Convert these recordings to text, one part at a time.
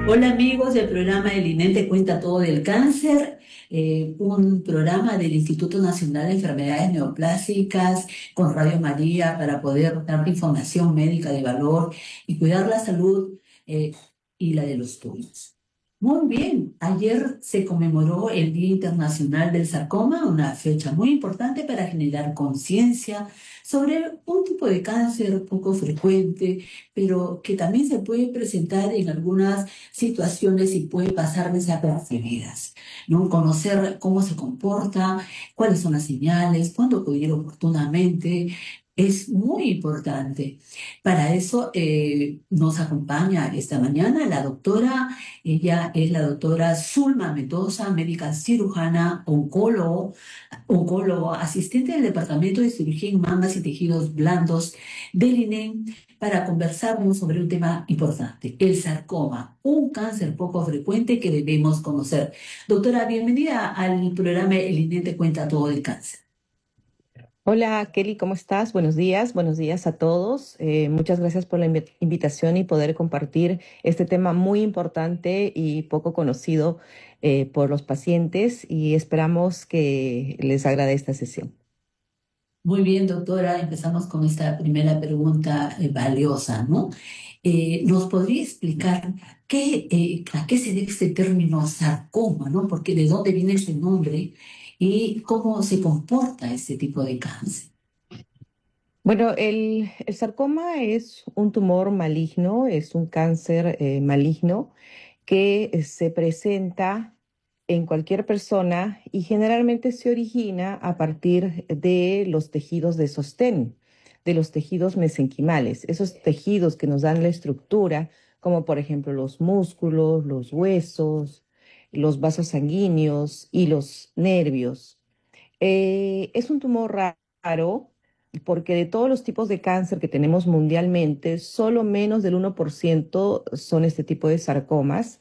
Hola amigos del programa El INEN te cuenta todo del cáncer, un programa del Instituto Nacional de Enfermedades Neoplásicas con Radio María para poder darte información médica de valor y cuidar la salud eh, y la de los tuyos. Muy bien, ayer se conmemoró el Día Internacional del Sarcoma, una fecha muy importante para generar conciencia sobre un tipo de cáncer poco frecuente, pero que también se puede presentar en algunas situaciones y puede pasar desapercibidas, ¿no? Conocer cómo se comporta, cuáles son las señales, cuándo acudir oportunamente, es muy importante. Para eso nos acompaña esta mañana la doctora, ella es la doctora Zulma Mendoza, médica cirujana, oncólogo, asistente del Departamento de Cirugía en Mamas y Tejidos Blandos del INEM para conversarnos sobre un tema importante, el sarcoma, un cáncer poco frecuente que debemos conocer. Doctora, bienvenida al programa El INEN te cuenta todo del cáncer. Hola Kelly, ¿cómo estás? Buenos días a todos. Muchas gracias por la invitación y poder compartir este tema muy importante y poco conocido por los pacientes y esperamos que les agrade esta sesión. Muy bien, doctora, empezamos con esta primera pregunta valiosa, ¿no? ¿Nos podría explicar a qué se debe este término sarcoma, ¿no? Porque de dónde viene este nombre y cómo se comporta este tipo de cáncer. Bueno, el sarcoma es un tumor maligno, es un cáncer maligno que se presenta en cualquier persona y generalmente se origina a partir de los tejidos de sostén, de los tejidos mesenquimales, esos tejidos que nos dan la estructura, como por ejemplo los músculos, los huesos, los vasos sanguíneos y los nervios. Es un tumor raro porque de todos los tipos de cáncer que tenemos mundialmente, solo menos del 1% son este tipo de sarcomas.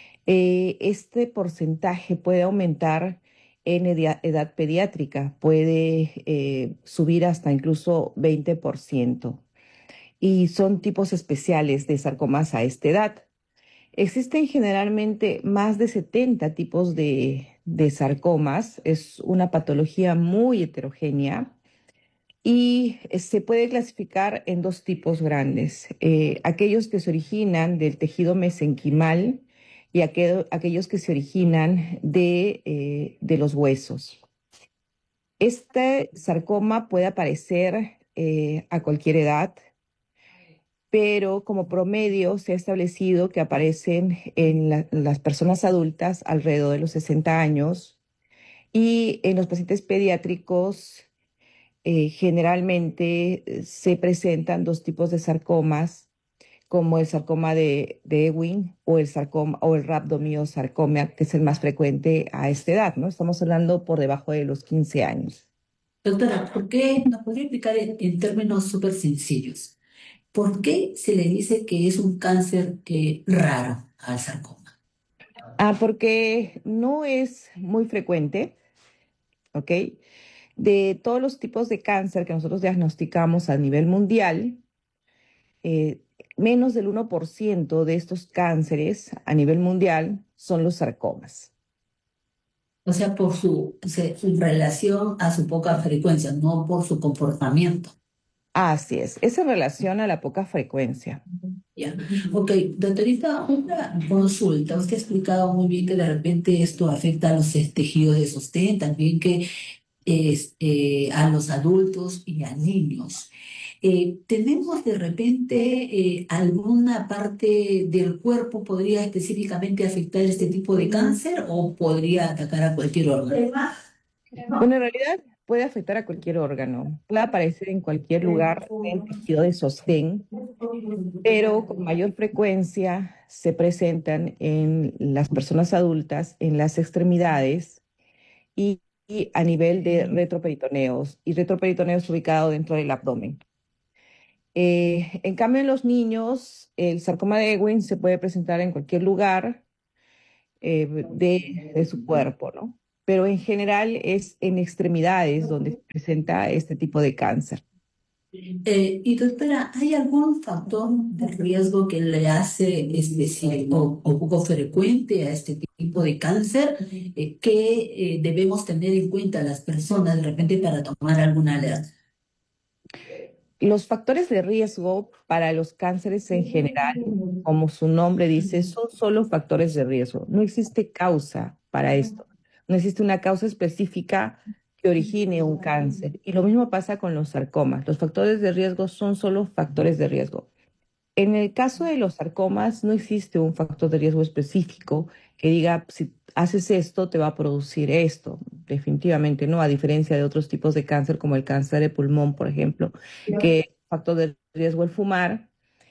Este porcentaje puede aumentar en edad pediátrica, puede subir hasta incluso 20%. Y son tipos especiales de sarcomas a esta edad. Existen generalmente más de 70 tipos de sarcomas. Es una patología muy heterogénea y se puede clasificar en dos tipos grandes. Aquellos que se originan del tejido mesenquimal y aquellos que se originan de los huesos. Este sarcoma puede aparecer a cualquier edad, pero como promedio se ha establecido que aparecen en las personas adultas alrededor de los 60 años y en los pacientes pediátricos generalmente se presentan dos tipos de sarcomas, como el sarcoma de Ewing o el sarcoma o el rhabdomyosarcoma, que es el más frecuente a esta edad, ¿no? Estamos hablando por debajo de los 15 años. Doctora, ¿por qué nos podría explicar en términos súper sencillos? ¿Por qué se le dice que es un cáncer raro al sarcoma? Porque no es muy frecuente, ¿ok? De todos los tipos de cáncer que nosotros diagnosticamos a nivel mundial, eh, menos del 1% de estos cánceres a nivel mundial son los sarcomas. O sea, por su relación a su poca frecuencia, no por su comportamiento. Así es en relación a la poca frecuencia. Ya. Ok, doctorita, una consulta. Usted ha explicado muy bien que de repente esto afecta a los tejidos de sostén, también que a los adultos y a niños. ¿Tenemos de repente alguna parte del cuerpo podría específicamente afectar este tipo de cáncer o podría atacar a cualquier órgano? Bueno, en realidad puede afectar a cualquier órgano, puede aparecer en cualquier lugar del tejido de sostén, pero con mayor frecuencia se presentan en las personas adultas, en las extremidades y a nivel de retroperitoneos, y retroperitoneos ubicado dentro del abdomen. En cambio, en los niños, el sarcoma de Ewing se puede presentar en cualquier lugar de su cuerpo, ¿no? Pero en general es en extremidades donde se presenta este tipo de cáncer. Y doctora, ¿hay algún factor de riesgo que le hace especial o poco frecuente a este tipo de cáncer que debemos tener en cuenta las personas de repente para tomar alguna alerta? Los factores de riesgo para los cánceres en general, como su nombre dice, son solo factores de riesgo. No existe causa para esto. No existe una causa específica que origine un cáncer. Y lo mismo pasa con los sarcomas. Los factores de riesgo son solo factores de riesgo. En el caso de los sarcomas, no existe un factor de riesgo específico que diga, si haces esto, te va a producir esto. Definitivamente no, a diferencia de otros tipos de cáncer, como el cáncer de pulmón, por ejemplo, que es factor de riesgo el fumar,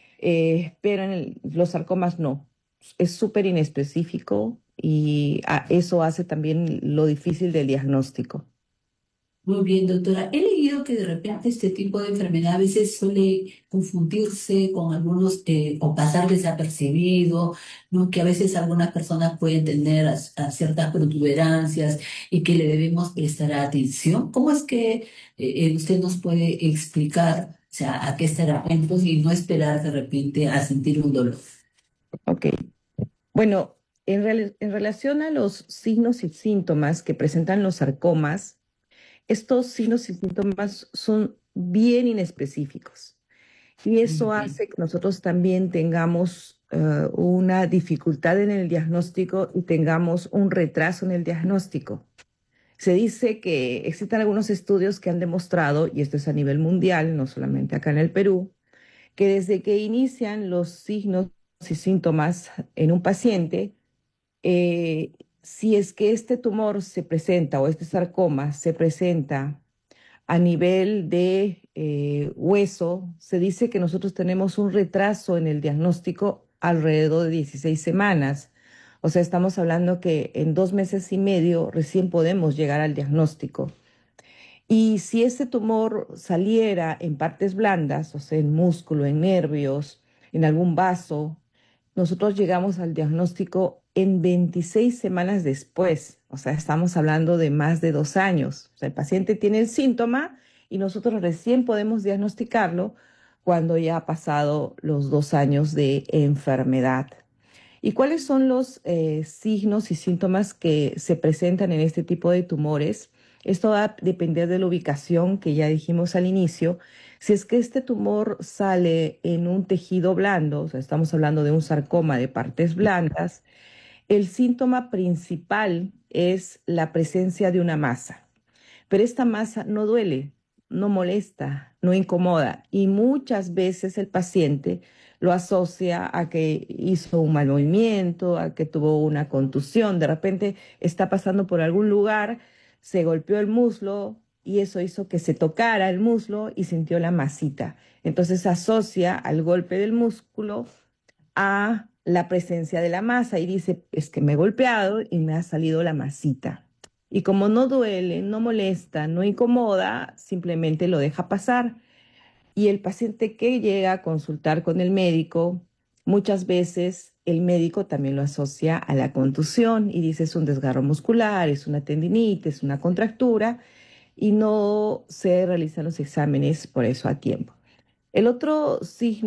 pero en los sarcomas no. Es súper inespecífico y eso hace también lo difícil del diagnóstico. Muy bien, doctora. He leído que de repente este tipo de enfermedad a veces suele confundirse con algunos o pasar desapercibido, ¿no? Que a veces algunas personas pueden tener a ciertas protuberancias y que le debemos prestar atención. ¿Cómo es que usted nos puede explicar, o sea, a qué estar atentos y no esperar de repente a sentir un dolor? Ok. Bueno, en relación a los signos y síntomas que presentan los sarcomas, estos signos y síntomas son bien inespecíficos y eso hace que nosotros también tengamos una dificultad en el diagnóstico y tengamos un retraso en el diagnóstico. Se dice que existen algunos estudios que han demostrado, y esto es a nivel mundial, no solamente acá en el Perú, que desde que inician los signos y síntomas en un paciente, eh, si es que este tumor se presenta o este sarcoma se presenta a nivel de hueso, se dice que nosotros tenemos un retraso en el diagnóstico alrededor de 16 semanas. O sea, estamos hablando que en 2 meses y medio recién podemos llegar al diagnóstico. Y si ese tumor saliera en partes blandas, o sea, en músculo, en nervios, en algún vaso, nosotros llegamos al diagnóstico en 26 semanas después. O sea, estamos hablando de más de 2 años. O sea, el paciente tiene el síntoma y nosotros recién podemos diagnosticarlo cuando ya ha pasado los 2 años de enfermedad. ¿Y cuáles son los signos y síntomas que se presentan en este tipo de tumores? Esto va a depender de la ubicación que ya dijimos al inicio. Si es que este tumor sale en un tejido blando, o sea, estamos hablando de un sarcoma de partes blandas, el síntoma principal es la presencia de una masa. Pero esta masa no duele, no molesta, no incomoda y muchas veces el paciente lo asocia a que hizo un mal movimiento, a que tuvo una contusión, de repente está pasando por algún lugar, se golpeó el muslo y eso hizo que se tocara el muslo y sintió la masita. Entonces asocia al golpe del músculo a la presencia de la masa y dice, es que me he golpeado y me ha salido la masita. Y como no duele, no molesta, no incomoda, simplemente lo deja pasar. Y el paciente que llega a consultar con el médico, muchas veces el médico también lo asocia a la contusión y dice es un desgarro muscular, es una tendinitis, es una contractura y no se realizan los exámenes por eso a tiempo. El otro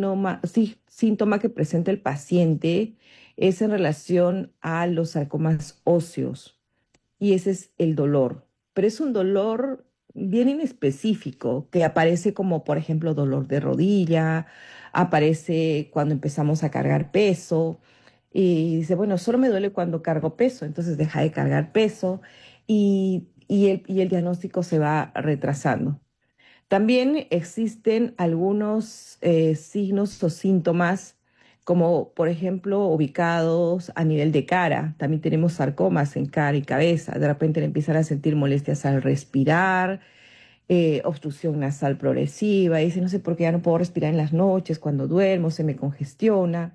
síntoma que presenta el paciente es en relación a los sarcomas óseos y ese es el dolor, pero es un dolor bien inespecífico que aparece como, por ejemplo, dolor de rodilla, aparece cuando empezamos a cargar peso y dice, bueno, solo me duele cuando cargo peso, entonces deja de cargar peso y el diagnóstico se va retrasando. También existen algunos signos o síntomas, como por ejemplo ubicados a nivel de cara. También tenemos sarcomas en cara y cabeza. De repente le empiezan a sentir molestias al respirar, obstrucción nasal progresiva. Y dice, no sé por qué ya no puedo respirar en las noches, cuando duermo, se me congestiona.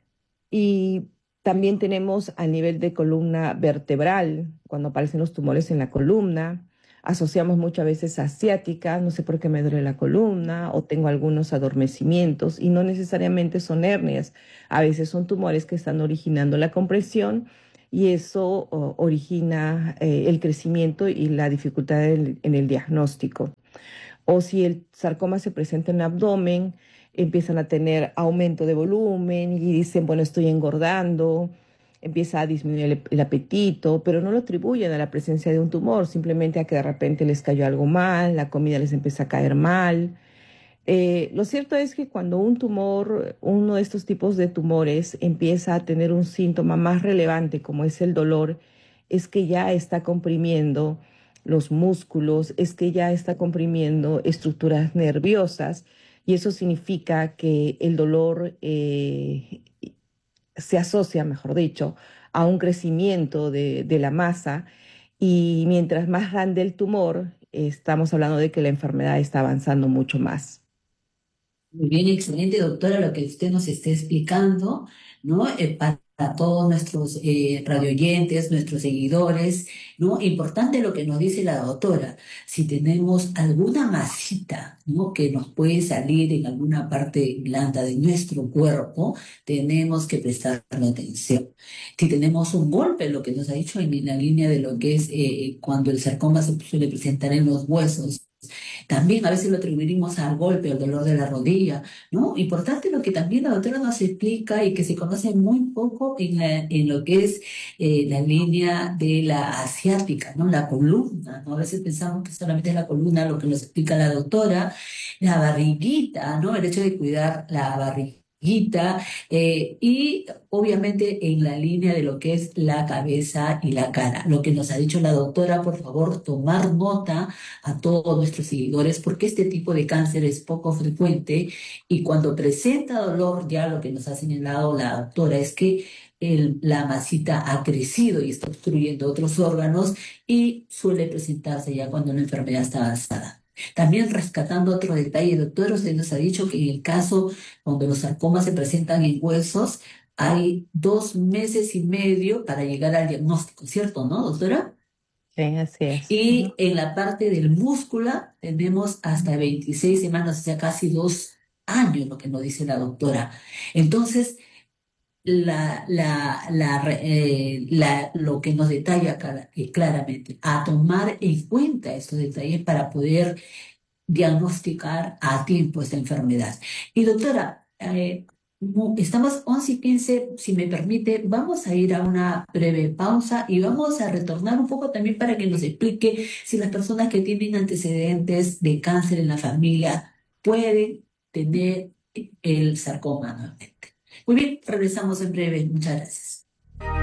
Y también tenemos a nivel de columna vertebral, cuando aparecen los tumores en la columna. Asociamos muchas veces a ciática, no sé por qué me duele la columna o tengo algunos adormecimientos y no necesariamente son hernias. A veces son tumores que están originando la compresión y eso origina el crecimiento y la dificultad en el diagnóstico. O si el sarcoma se presenta en el abdomen, empiezan a tener aumento de volumen y dicen, bueno, estoy engordando, empieza a disminuir el apetito, pero no lo atribuyen a la presencia de un tumor, simplemente a que de repente les cayó algo mal, la comida les empieza a caer mal. Lo cierto es que cuando un tumor, uno de estos tipos de tumores, empieza a tener un síntoma más relevante, como es el dolor, es que ya está comprimiendo los músculos, es que ya está comprimiendo estructuras nerviosas, y eso significa que el dolor se asocia, mejor dicho, a un crecimiento de la masa, y mientras más grande el tumor, estamos hablando de que la enfermedad está avanzando mucho más. Muy bien, excelente, doctora, lo que usted nos está explicando, ¿no? Para todos nuestros radioyentes, nuestros seguidores, ¿no? Importante lo que nos dice la doctora. Si tenemos alguna masita, ¿no? Que nos puede salir en alguna parte blanda de nuestro cuerpo, tenemos que prestarle atención. Si tenemos un golpe, lo que nos ha dicho en la línea de lo que es cuando el sarcoma se suele presentar en los huesos, también a veces lo atribuimos al golpe, al dolor de la rodilla, ¿no? Importante lo que también la doctora nos explica y que se conoce muy poco en lo que es la línea de la asiática, ¿no? La columna, ¿no? A veces pensamos que solamente es la columna lo que nos explica la doctora, la barriguita, ¿no? El hecho de cuidar la barriguita. Y obviamente en la línea de lo que es la cabeza y la cara. Lo que nos ha dicho la doctora, por favor, tomar nota a todos nuestros seguidores, porque este tipo de cáncer es poco frecuente y cuando presenta dolor, ya lo que nos ha señalado la doctora es que la masita ha crecido y está obstruyendo otros órganos y suele presentarse ya cuando una enfermedad está avanzada. También rescatando otro detalle, doctor, usted nos ha dicho que en el caso cuando los sarcomas se presentan en huesos, hay 2 meses y medio para llegar al diagnóstico, ¿cierto, no, doctora? Sí, así es. Ujú. Y en la parte del músculo tenemos hasta 26 semanas, o sea, casi 2 años, lo que nos dice la doctora. Entonces, lo que nos detalla claramente, a tomar en cuenta estos detalles para poder diagnosticar a tiempo esta enfermedad. Y doctora, estamos 11:15, si me permite, vamos a ir a una breve pausa y vamos a retornar un poco también para que nos explique si las personas que tienen antecedentes de cáncer en la familia pueden tener el sarcoma nuevamente. Muy bien, regresamos en breve. Muchas gracias.